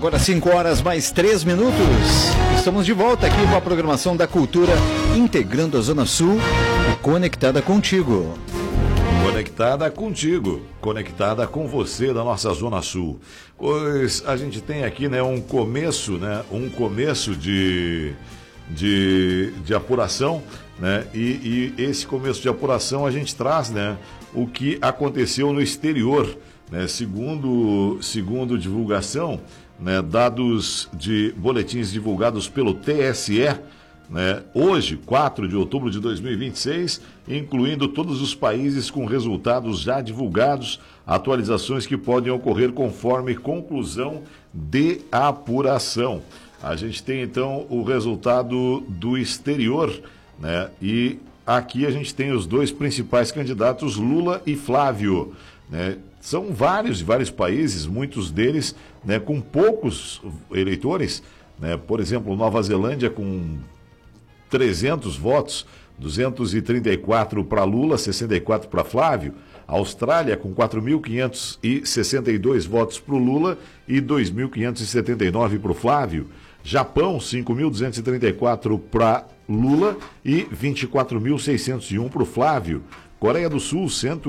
Agora 5 horas mais 3 minutos. Estamos de volta aqui com a programação da Cultura, integrando a Zona Sul e conectada contigo. Conectada contigo, conectada com você da nossa Zona Sul. Pois a gente tem aqui, um começo de apuração, e esse começo de apuração a gente traz, o que aconteceu no exterior, segundo divulgação, dados de boletins divulgados pelo TSE, hoje, 4 de outubro de 2026, incluindo todos os países com resultados já divulgados, atualizações que podem ocorrer conforme conclusão de apuração. A gente tem, então, o resultado do exterior, e aqui a gente tem os dois principais candidatos, Lula e Flávio, São vários países, muitos deles, com poucos eleitores, Por exemplo, Nova Zelândia com 300 votos, 234 para Lula, 64 para Flávio. Austrália com 4.562 votos para o Lula e 2.579 para o Flávio. Japão, 5.234 para Lula e 24.601 para o Flávio. Coreia do Sul,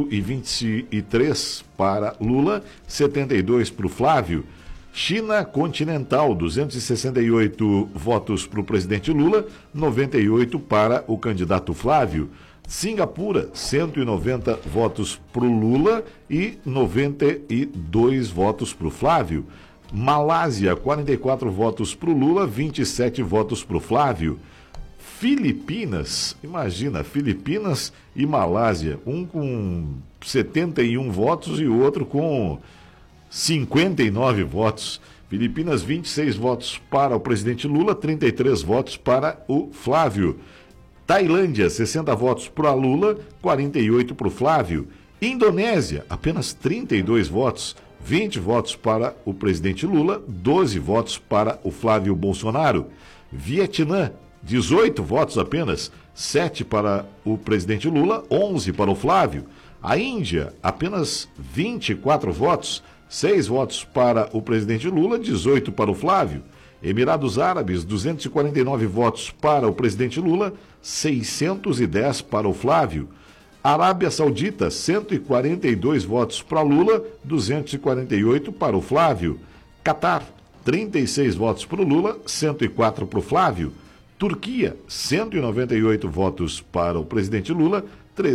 123 para Lula, 72 para o Flávio. China continental, 268 votos para o presidente Lula, 98 para o candidato Flávio. Singapura, 190 votos para o Lula e 92 votos para o Flávio. Malásia, 44 votos para o Lula, 27 votos para o Flávio. Filipinas, imagina, Filipinas e Malásia, um com 71 votos e o outro com 59 votos. Filipinas, 26 votos para o presidente Lula, 33 votos para o Flávio. Tailândia, 60 votos para Lula, 48 para o Flávio. Indonésia, apenas 32 votos, 20 votos para o presidente Lula, 12 votos para o Flávio Bolsonaro. Vietnã, 18 votos apenas, 7 para o presidente Lula, 11 para o Flávio. A Índia, apenas 24 votos, 6 votos para o presidente Lula, 18 para o Flávio. Emirados Árabes, 249 votos para o presidente Lula, 610 para o Flávio. Arábia Saudita, 142 votos para Lula, 248 para o Flávio. Catar, 36 votos para o Lula, 104 para o Flávio. Turquia, 198 votos para o presidente Lula,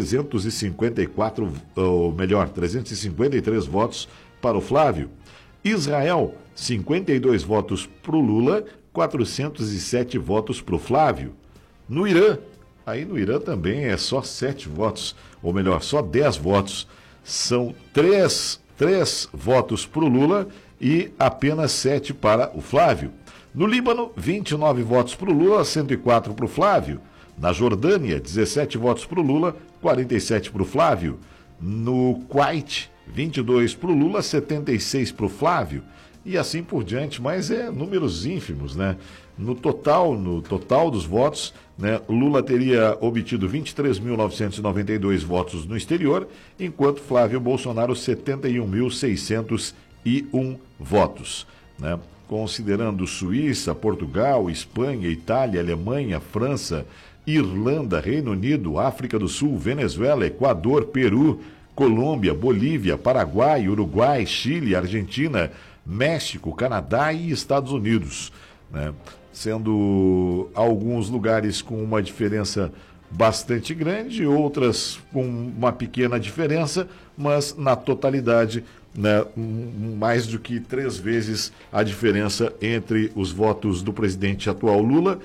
353 votos para o Flávio. Israel, 52 votos para o Lula, 407 votos para o Flávio. No Irã, aí no Irã também é só 7 votos, ou melhor, só 10 votos. São 3 votos para o Lula e apenas 7 para o Flávio. No Líbano, 29 votos para o Lula, 104 para o Flávio. Na Jordânia, 17 votos para o Lula, 47 para o Flávio. No Kuwait, 22 para o Lula, 76 para o Flávio. E assim por diante, mas números ínfimos, No total dos votos, Lula teria obtido 23.992 votos no exterior, enquanto Flávio Bolsonaro 71.601 votos, Considerando Suíça, Portugal, Espanha, Itália, Alemanha, França, Irlanda, Reino Unido, África do Sul, Venezuela, Equador, Peru, Colômbia, Bolívia, Paraguai, Uruguai, Chile, Argentina, México, Canadá e Estados Unidos, Sendo alguns lugares com uma diferença bastante grande, outras com uma pequena diferença, mas na totalidade, mais do que 3 vezes a diferença entre os votos do presidente atual Lula,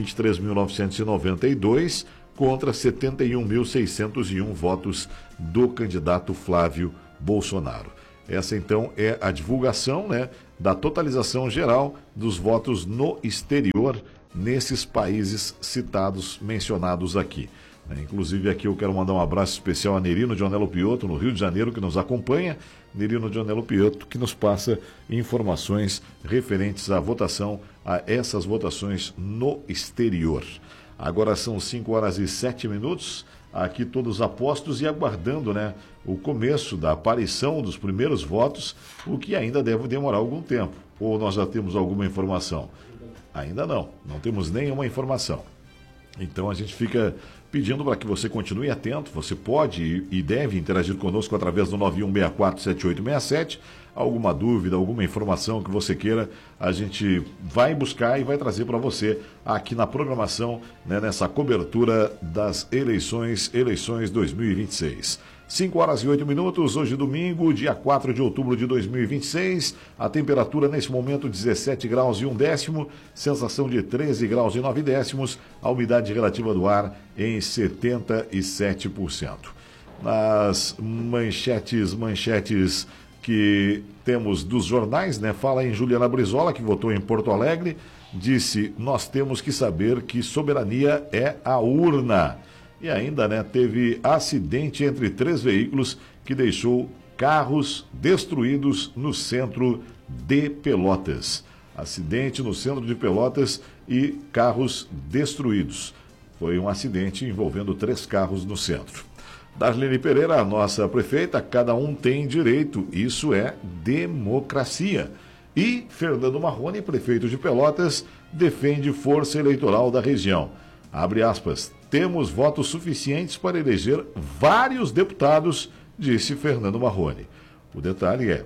23.992, contra 71.601 votos do candidato Flávio Bolsonaro. Essa, então, é a divulgação, da totalização geral dos votos no exterior nesses países mencionados aqui. Inclusive, aqui eu quero mandar um abraço especial a Nerino Dionello Piotto, no Rio de Janeiro, que nos acompanha. Nerino Dionello Piotto, que nos passa informações referentes à votação, a essas votações no exterior. Agora são 5 horas e 7 minutos. aqui todos apostos e aguardando, né, o começo da aparição dos primeiros votos, o que ainda deve demorar algum tempo. Ou nós já temos alguma informação? Ainda não temos nenhuma informação. Então a gente fica pedindo para que você continue atento. Você pode e deve interagir conosco através do 91647867. Alguma dúvida, alguma informação que você queira, a gente vai buscar e vai trazer para você aqui na programação, né, nessa cobertura das eleições 2026. 5h08, hoje domingo, dia 4 de outubro de 2026, a temperatura nesse momento 17 graus e 1 décimo, sensação de 13 graus e 9 décimos, a umidade relativa do ar em 77%. Nas manchetes que temos dos jornais, né? Fala em Juliana Brizola, que votou em Porto Alegre, disse: nós temos que saber que soberania é a urna. E ainda, né, teve acidente entre 3 veículos que deixou carros destruídos no centro de Pelotas. Acidente no centro de Pelotas e carros destruídos. Foi um acidente envolvendo 3 carros no centro. Darlene Pereira, a nossa prefeita, cada um tem direito, isso é democracia. E Fernando Marrone, prefeito de Pelotas, defende força eleitoral da região. Abre aspas, temos votos suficientes para eleger vários deputados, disse Fernando Marrone. O detalhe é,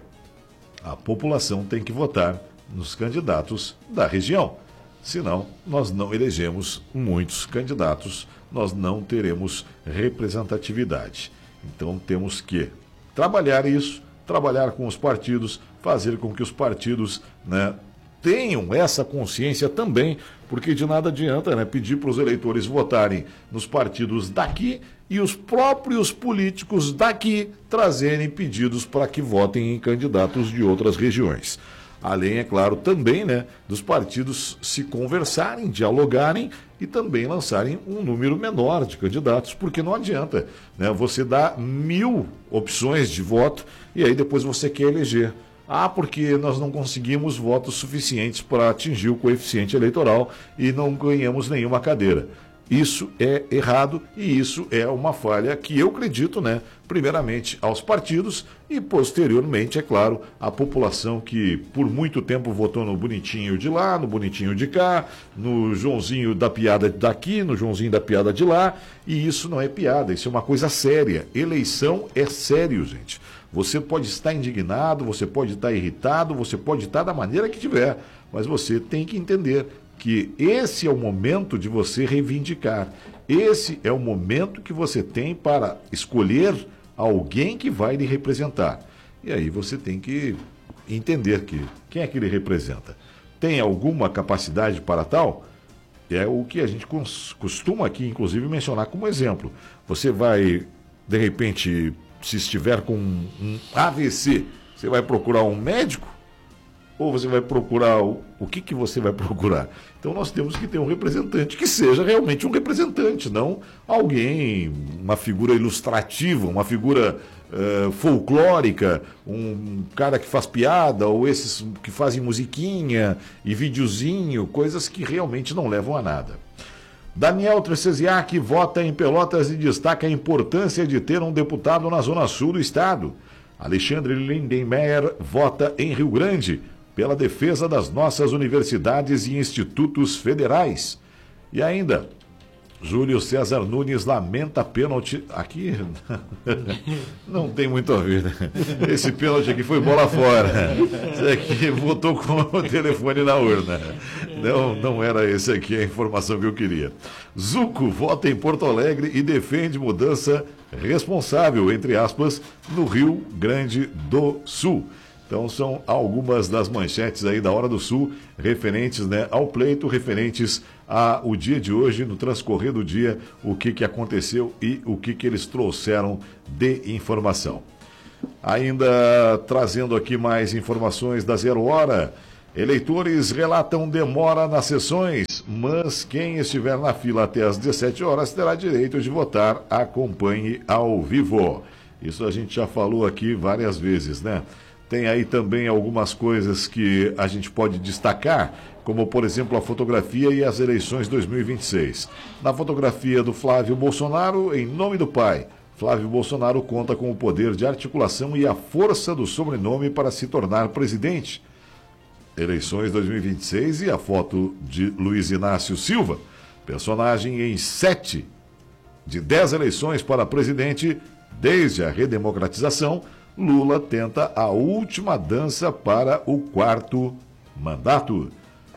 a população tem que votar nos candidatos da região. Senão, nós não elegemos muitos candidatos, nós não teremos representatividade. Então, temos que trabalhar isso, trabalhar com os partidos, fazer com que os partidos, né, tenham essa consciência também, porque de nada adianta, né, pedir para os eleitores votarem nos partidos daqui e os próprios políticos daqui trazerem pedidos para que votem em candidatos de outras regiões. Além, é claro, também, né, dos partidos se conversarem, dialogarem e também lançarem um número menor de candidatos, porque não adianta, né, você dar 1000 opções de voto e aí depois você quer eleger. Ah, porque nós não conseguimos votos suficientes para atingir o coeficiente eleitoral e não ganhamos nenhuma cadeira. Isso é errado e isso é uma falha que eu acredito, né, primeiramente aos partidos e posteriormente, é claro, à população que por muito tempo votou no bonitinho de lá, no bonitinho de cá, no Joãozinho da piada daqui, no Joãozinho da piada de lá, e isso não é piada, isso é uma coisa séria. Eleição é sério, gente. Você pode estar indignado, você pode estar irritado, você pode estar da maneira que tiver, mas você tem que entender que esse é o momento de você reivindicar. Esse é o momento que você tem para escolher alguém que vai lhe representar. E aí você tem que entender que quem é que lhe representa? Tem alguma capacidade para tal? É o que a gente costuma aqui, inclusive, mencionar como exemplo. Você vai, de repente, se estiver com um AVC, você vai procurar um médico? Ou você vai procurar, o que você vai procurar? Então nós temos que ter um representante que seja realmente um representante, não alguém, uma figura ilustrativa, uma figura folclórica, um cara que faz piada, ou esses que fazem musiquinha e videozinho, coisas que realmente não levam a nada. Daniel Treceziak vota em Pelotas e destaca a importância de ter um deputado na zona sul do estado. Alexandre Lindenmeyer vota em Rio Grande pela defesa das nossas universidades e institutos federais. E ainda, Júlio César Nunes lamenta pênalti. Aqui não tem muito a ver, né? Esse pênalti aqui foi bola fora. Esse aqui votou com o telefone na urna. Não era esse aqui a informação que eu queria. Zuco vota em Porto Alegre e defende mudança responsável, entre aspas, no Rio Grande do Sul. Então são algumas das manchetes aí da Hora do Sul, referentes, né, ao pleito, referentes ao dia de hoje, no transcorrer do dia, o que aconteceu e o que eles trouxeram de informação. Ainda trazendo aqui mais informações da 0 hora, eleitores relatam demora nas sessões, mas quem estiver na fila até às 17 horas terá direito de votar, acompanhe ao vivo. Isso a gente já falou aqui várias vezes, né? Tem aí também algumas coisas que a gente pode destacar, como, por exemplo, a fotografia e as eleições 2026. Na fotografia do Flávio Bolsonaro, em nome do pai, Flávio Bolsonaro conta com o poder de articulação e a força do sobrenome para se tornar presidente. Eleições 2026 e a foto de Luiz Inácio Silva, personagem em 7 de 10 eleições para presidente desde a redemocratização. Lula tenta a última dança para o 4º mandato.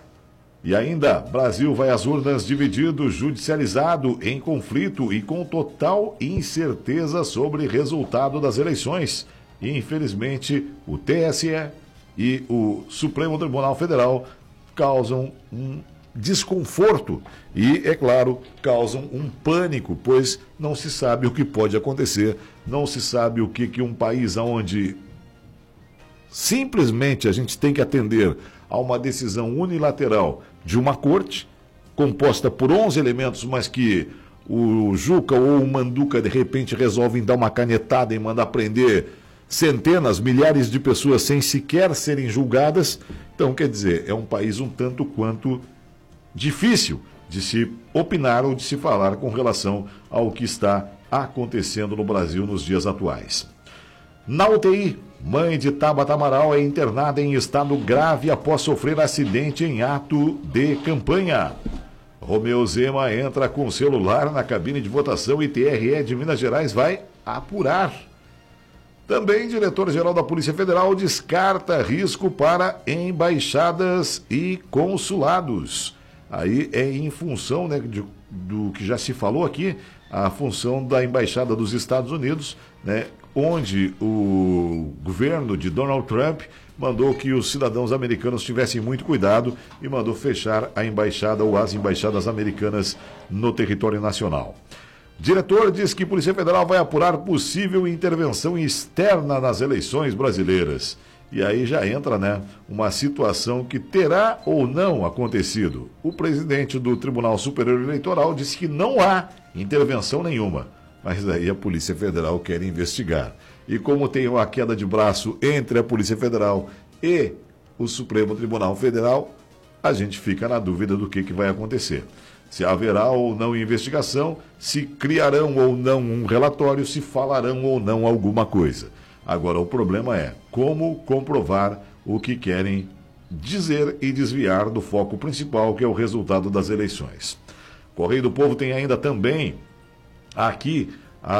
E ainda, Brasil vai às urnas dividido, judicializado, em conflito e com total incerteza sobre resultado das eleições. E, infelizmente, o TSE e o Supremo Tribunal Federal causam um desconforto e, é claro, causam um pânico, pois não se sabe o que pode acontecer, não se sabe o que um país onde simplesmente a gente tem que atender a uma decisão unilateral de uma corte, composta por 11 elementos, mas que o Juca ou o Manduca de repente resolvem dar uma canetada e mandar prender centenas, milhares de pessoas sem sequer serem julgadas. Então, quer dizer, é um país um tanto quanto difícil de se opinar ou de se falar com relação ao que está acontecendo no Brasil nos dias atuais. Na UTI, mãe de Tabata Amaral é internada em estado grave após sofrer acidente em ato de campanha. Romeu Zema entra com celular na cabine de votação e TRE de Minas Gerais vai apurar. Também, diretor-geral da Polícia Federal descarta risco para embaixadas e consulados. Aí é em função, né, do que já se falou aqui, a função da Embaixada dos Estados Unidos, né, onde o governo de Donald Trump mandou que os cidadãos americanos tivessem muito cuidado e mandou fechar a embaixada ou as embaixadas americanas no território nacional. Diretor diz que a Polícia Federal vai apurar possível intervenção externa nas eleições brasileiras. E aí já entra, né, uma situação que terá ou não acontecido. O presidente do Tribunal Superior Eleitoral disse que não há intervenção nenhuma. Mas aí a Polícia Federal quer investigar. E como tem uma queda de braço entre a Polícia Federal e o Supremo Tribunal Federal, a gente fica na dúvida do que vai acontecer. Se haverá ou não investigação, se criarão ou não um relatório, se falarão ou não alguma coisa. Agora, o problema é como comprovar o que querem dizer e desviar do foco principal, que é o resultado das eleições. Correio do Povo tem ainda também aqui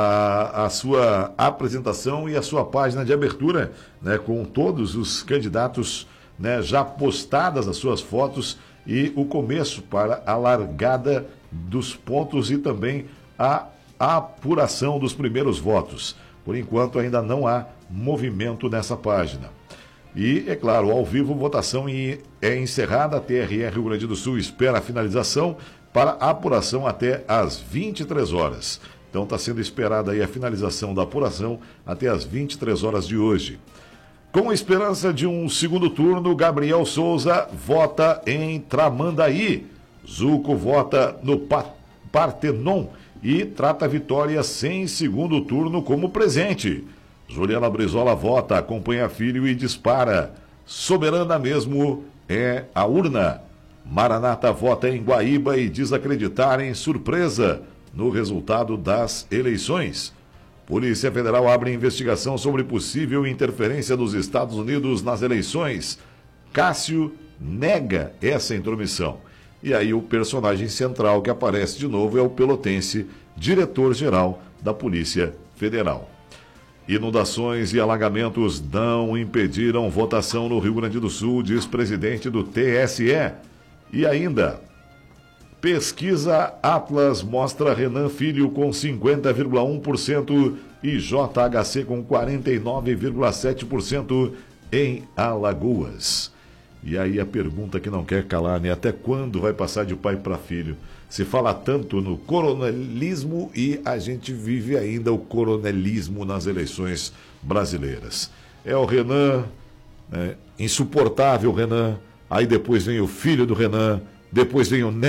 a sua apresentação e a sua página de abertura, né, com todos os candidatos, né, já postadas as suas fotos e o começo para a largada dos pontos e também a apuração dos primeiros votos. Por enquanto ainda não há movimento nessa página. E, é claro, ao vivo, votação é encerrada. A TRE Rio Grande do Sul espera a finalização para apuração até às 23 horas. Então está sendo esperada aí a finalização da apuração até às 23 horas de hoje. Com a esperança de um segundo turno, Gabriel Souza vota em Tramandaí. Zuco vota no Partenon e trata a vitória sem segundo turno como presente. Juliana Brizola vota, acompanha filho e dispara. Soberana mesmo é a urna. Maranata vota em Guaíba e diz acreditar em surpresa no resultado das eleições. Polícia Federal abre investigação sobre possível interferência dos Estados Unidos nas eleições. Cássio nega essa intromissão. E aí o personagem central que aparece de novo é o pelotense, diretor-geral da Polícia Federal. Inundações e alagamentos não impediram votação no Rio Grande do Sul, diz presidente do TSE. E ainda, pesquisa Atlas mostra Renan Filho com 50,1% e JHC com 49,7% em Alagoas. E aí a pergunta que não quer calar, né? Até quando vai passar de pai para filho? Se fala tanto no coronelismo e a gente vive ainda o coronelismo nas eleições brasileiras. É o Renan, né? Insuportável Renan, aí depois vem o filho do Renan, depois vem o neto